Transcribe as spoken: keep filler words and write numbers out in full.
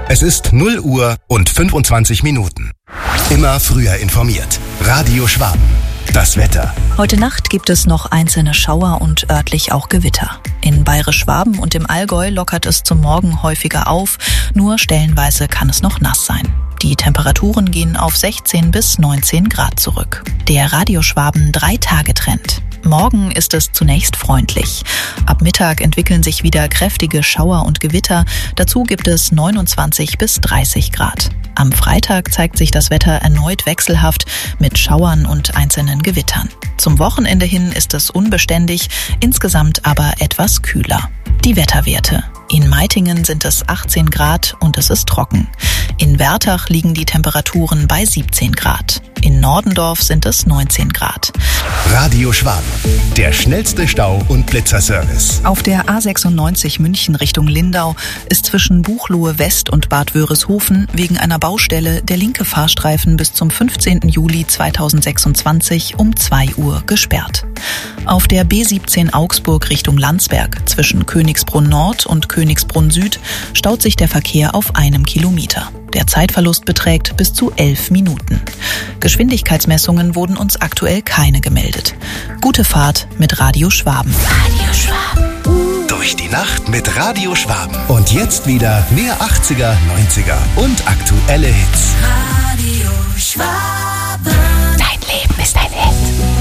Es ist null Uhr und fünfundzwanzig Minuten. Immer früher informiert. Radio Schwaben. Das Wetter. Heute Nacht gibt es noch einzelne Schauer und örtlich auch Gewitter. In Bayerisch-Schwaben und im Allgäu lockert es zum Morgen häufiger auf, nur stellenweise kann es noch nass sein. Die Temperaturen gehen auf sechzehn bis neunzehn Grad zurück. Der Radio Schwaben Drei-Tage-Trend. Morgen ist es zunächst freundlich. Ab Mittag entwickeln sich wieder kräftige Schauer und Gewitter. Dazu gibt es neunundzwanzig bis dreißig Grad. Am Freitag zeigt sich das Wetter erneut wechselhaft mit Schauern und einzelnen Gewittern. Zum Wochenende hin ist es unbeständig, insgesamt aber etwas kühler. Die Wetterwerte. In Meitingen sind es achtzehn Grad und es ist trocken. In Wertach liegen die Temperaturen bei siebzehn Grad. In Nordendorf sind es neunzehn Grad. Radio Schwaben, der schnellste Stau- und Blitzerservice. Auf der A sechsundneunzig München Richtung Lindau ist zwischen Buchloe West und Bad Wörishofen wegen einer Baustelle der linke Fahrstreifen bis zum fünfzehnten Juli zweitausendsechsundzwanzig um zwei Uhr gesperrt. Auf der B siebzehn Augsburg Richtung Landsberg zwischen Königsbrunn Nord und Königsbrunn Süd staut sich der Verkehr auf einem Kilometer. Der Zeitverlust beträgt bis zu elf Minuten. Geschwindigkeitsmessungen wurden uns aktuell keine gemeldet. Gute Fahrt mit Radio Schwaben. Radio Schwaben. Durch die Nacht mit Radio Schwaben. Und jetzt wieder mehr achtziger, neunziger und aktuelle Hits. Radio Schwaben.